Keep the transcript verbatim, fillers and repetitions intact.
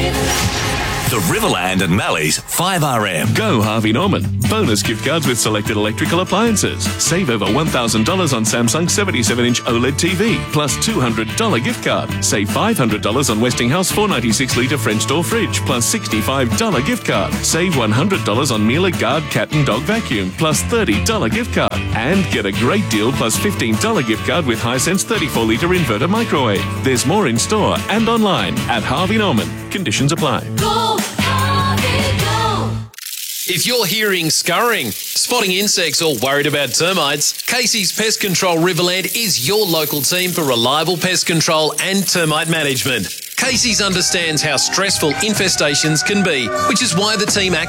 The Riverland and Mallee's five R M. Go Harvey Norman. Bonus gift cards with selected electrical appliances. Save over one thousand dollars on Samsung seventy-seven inch OLED T V, plus two hundred dollars gift card. Save five hundred dollars on Westinghouse four ninety-six litre French door fridge, plus sixty-five dollars gift card. Save one hundred dollars on Miele Guard cat and dog vacuum, plus thirty dollars gift card. And get a great deal plus fifteen dollars gift card with Hisense thirty-four litre inverter microwave. There's more in store and online at Harvey Norman. Conditions apply. Go, Harvey, go. If you're hearing scurrying, spotting insects or worried about termites, Casey's Pest Control Riverland is your local team for reliable pest control and termite management. Casey's understands how stressful infestations can be, which is why the team acts